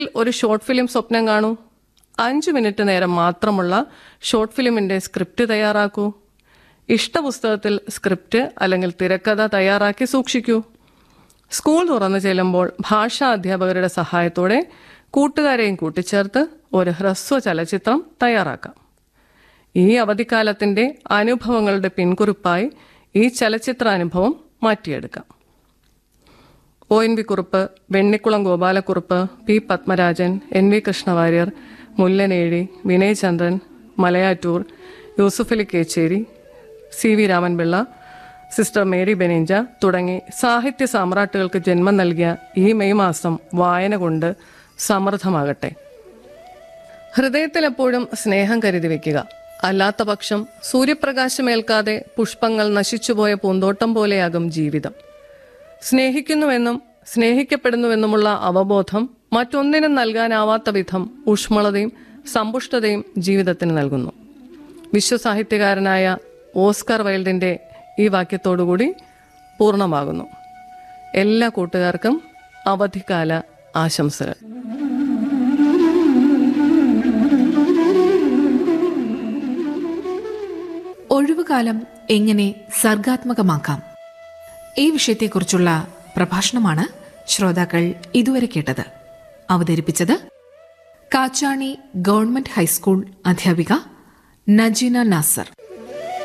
ഒരു short film സ്വപ്നം കാണൂ. 5 മിനിറ്റ് നേരം മാത്രമുള്ള ഷോർട്ട് ഫിലിമിന്റെ സ്ക്രിപ്റ്റ് തയ്യാറാക്കൂ. ഇഷ്ടപുസ്തകത്തിൽ സ്ക്രിപ്റ്റ് അല്ലെങ്കിൽ തിരക്കഥ തയ്യാറാക്കി സൂക്ഷിക്കൂ. സ്കൂൾ തുറന്നു ചെല്ലുമ്പോൾ ഭാഷാ അധ്യാപകരുടെ സഹായത്തോടെ കൂട്ടുകാരെയും കൂട്ടിച്ചേർത്ത് ഒരു ഹ്രസ്വ ചലച്ചിത്രം തയ്യാറാക്കാം. ഈ അവധിക്കാലത്തിന്റെ അനുഭവങ്ങളുടെ പിൻകുറിപ്പായി ഈ ചലച്ചിത്രാനുഭവം മാറ്റിയെടുക്കാം. ONV Kurup, Vennikulam Gopala Kurup, P. Padmarajan, NV Krishna Warrier, Mullanezhi, Vinay ചന്ദ്രൻ, Malayattoor, Yusuffali Kecheri, CV Raman Pillai, sister Mary ബെനീഞ്ച തുടങ്ങി സാഹിത്യ സാമ്രാട്ടുകൾക്ക് ജന്മം നൽകിയ ഈ മെയ് മാസം വായന കൊണ്ട് സമൃദ്ധമാകട്ടെ. ഹൃദയത്തിൽ എപ്പോഴും സ്നേഹം കരുതി വയ്ക്കുക. അല്ലാത്ത പക്ഷം സൂര്യപ്രകാശമേൽക്കാതെ പുഷ്പങ്ങൾ നശിച്ചുപോയ പൂന്തോട്ടം പോലെയാകും ജീവിതം. സ്നേഹിക്കുന്നുവെന്നും സ്നേഹിക്കപ്പെടുന്നുവെന്നുമുള്ള അവബോധം മറ്റൊന്നിനും നൽകാനാവാത്ത വിധം ഊഷ്മളതയും സമ്പുഷ്ടതയും ജീവിതത്തിന് നൽകുന്നു. വിശ്വസാഹിത്യകാരനായ ഓസ്കാർ വൈൽഡിന്റെ ഈ വാക്യത്തോടുകൂടി പൂർണ്ണമാകുന്നു. എല്ലാ കൂട്ടുകാർക്കും അവധിക്കാല ആശംസകൾ. ഒഴിവുകാലം എങ്ങനെ സർഗാത്മകമാക്കാം, ഈ വിഷയത്തെക്കുറിച്ചുള്ള പ്രഭാഷണമാണ് ശ്രോതാക്കൾ ഇതുവരെ കേട്ടത്. അവതരിപ്പിച്ചത് കാച്ചാണി ഗവൺമെന്റ് ഹൈസ്കൂൾ അധ്യാപിക നജീന നാസർ.